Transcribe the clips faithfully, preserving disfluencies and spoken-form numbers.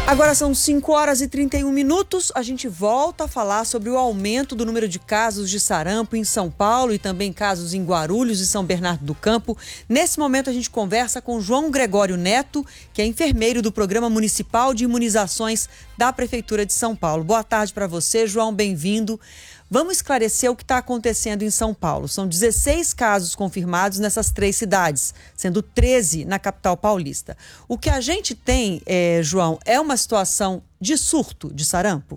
Agora são cinco horas e trinta e um minutos, a gente volta a falar sobre o aumento do número de casos de sarampo em São Paulo e também casos em Guarulhos e São Bernardo do Campo. Nesse momento a gente conversa com João Gregório Neto, que é enfermeiro do Programa Municipal de Imunizações da Prefeitura de São Paulo. Boa tarde para você, João, bem-vindo. Vamos esclarecer o que está acontecendo em São Paulo. São dezesseis casos confirmados nessas três cidades, sendo treze na capital paulista. O que a gente tem, é, João, é uma situação de surto de sarampo?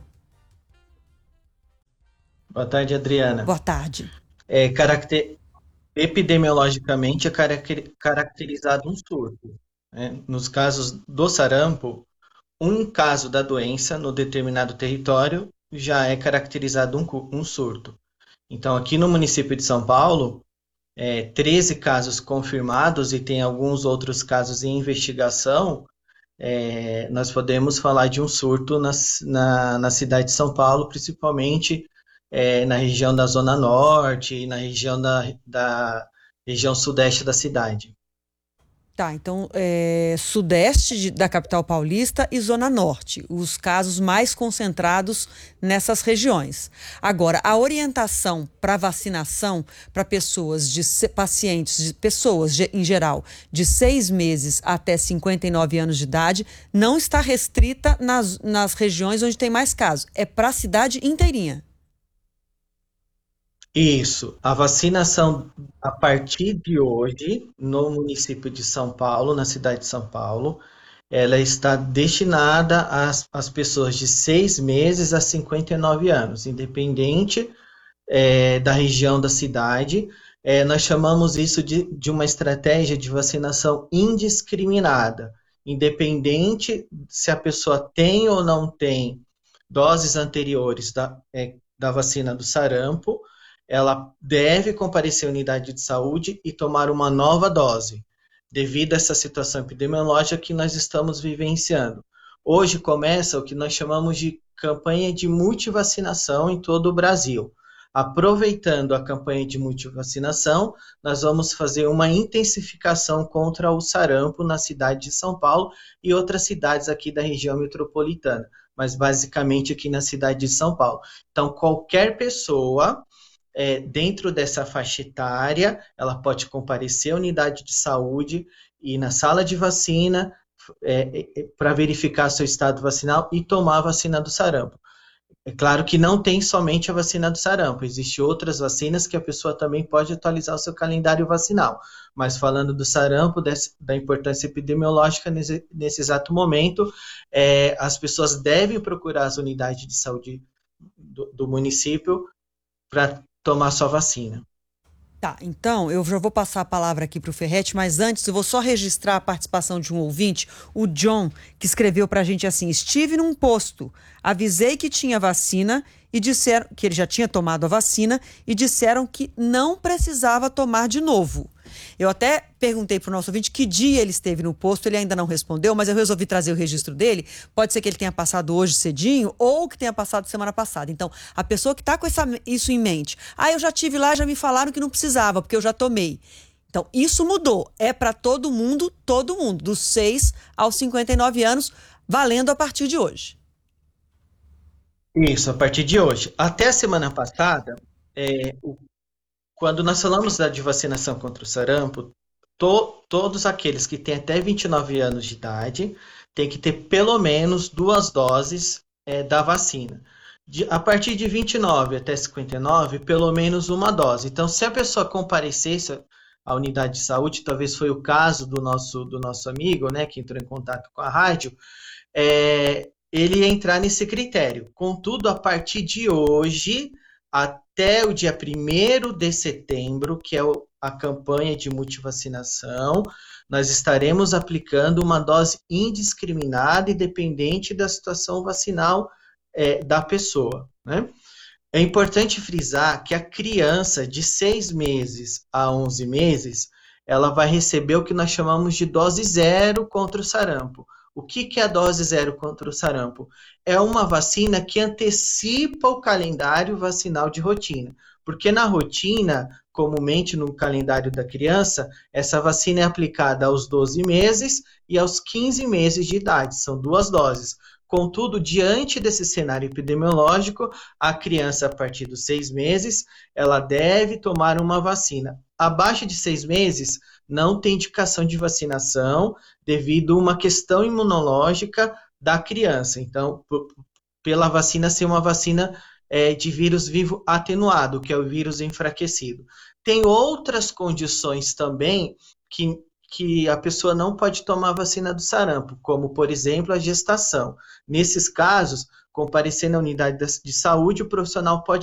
Boa tarde, Adriana. Boa tarde. É, caracter... Epidemiologicamente é caracter... caracterizado um surto, né? Nos casos do sarampo, um caso da doença no determinado território já é caracterizado um, um surto. Então, aqui no município de São Paulo, é, treze casos confirmados e tem alguns outros casos em investigação, é, nós podemos falar de um surto na, na, na cidade de São Paulo, principalmente é, na região da Zona Norte e na região da, da região sudeste da cidade. Tá, então, é, sudeste de, da capital paulista e zona norte, os casos mais concentrados nessas regiões. Agora, a orientação para vacinação para pessoas, de pacientes, de pessoas de, em geral, de seis meses até cinquenta e nove anos de idade, não está restrita nas, nas regiões onde tem mais casos. É para a cidade inteirinha. Isso, a vacinação a partir de hoje, no município de São Paulo, na cidade de São Paulo, ela está destinada às, às pessoas de seis meses a cinquenta e nove anos, independente é, da região da cidade. É, nós chamamos isso de, de uma estratégia de vacinação indiscriminada, independente se a pessoa tem ou não tem doses anteriores da, é, da vacina do sarampo, ela deve comparecer à unidade de saúde e tomar uma nova dose, devido a essa situação epidemiológica que nós estamos vivenciando. Hoje começa o que nós chamamos de campanha de multivacinação em todo o Brasil. Aproveitando a campanha de multivacinação, nós vamos fazer uma intensificação contra o sarampo na cidade de São Paulo e outras cidades aqui da região metropolitana, mas basicamente aqui na cidade de São Paulo. Então, qualquer pessoa É, dentro dessa faixa etária, ela pode comparecer à unidade de saúde e na sala de vacina é, é, para verificar seu estado vacinal e tomar a vacina do sarampo. É claro que não tem somente a vacina do sarampo, existem outras vacinas que a pessoa também pode atualizar o seu calendário vacinal. Mas falando do sarampo, desse, da importância epidemiológica nesse, nesse exato momento, é, as pessoas devem procurar as unidades de saúde do, do município para tomar sua vacina. Tá, então eu já vou passar a palavra aqui para o Ferretti, mas antes eu vou só registrar a participação de um ouvinte, o John, que escreveu para a gente assim: estive num posto, avisei que tinha vacina e disseram que ele já tinha tomado a vacina e disseram que não precisava tomar de novo. Eu até perguntei para o nosso ouvinte que dia ele esteve no posto, ele ainda não respondeu, mas eu resolvi trazer o registro dele. Pode ser que ele tenha passado hoje cedinho ou que tenha passado semana passada. Então, a pessoa que está com essa, isso em mente, ah, eu já tive lá, já me falaram que não precisava, porque eu já tomei. Então, isso mudou. É para todo mundo, todo mundo, dos seis aos cinquenta e nove anos, valendo a partir de hoje. Isso, a partir de hoje. Até a semana passada, é, o quando nós falamos da, de vacinação contra o sarampo, to, todos aqueles que têm até vinte e nove anos de idade têm que ter pelo menos duas doses é, da vacina. De, a partir de vinte e nove até cinquenta e nove, pelo menos uma dose. Então, se a pessoa comparecesse à unidade de saúde, talvez foi o caso do nosso, do nosso amigo, né, que entrou em contato com a rádio, é, ele ia entrar nesse critério. Contudo, a partir de hoje, até o dia primeiro de setembro, que é a campanha de multivacinação, nós estaremos aplicando uma dose indiscriminada e dependente da situação vacinal é, da pessoa, né? É importante frisar que a criança de seis meses a onze meses, ela vai receber o que nós chamamos de dose zero contra o sarampo. O que, que é a dose zero contra o sarampo? É uma vacina que antecipa o calendário vacinal de rotina. Porque na rotina, comumente no calendário da criança, essa vacina é aplicada aos doze meses e aos quinze meses de idade. São duas doses. Contudo, diante desse cenário epidemiológico, a criança, a partir dos seis meses, ela deve tomar uma vacina. Abaixo de seis meses, não tem indicação de vacinação devido a uma questão imunológica da criança. Então, pela vacina ser uma vacina é, de vírus vivo atenuado, que é o vírus enfraquecido. Tem outras condições também que, que a pessoa não pode tomar a vacina do sarampo, como, por exemplo, a gestação. Nesses casos, comparecer na unidade de saúde, o profissional pode